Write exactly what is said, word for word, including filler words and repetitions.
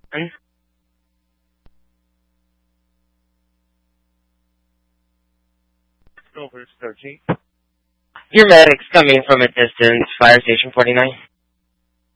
And Silver thirteen. your medic's coming from a distance, Fire Station forty-nine.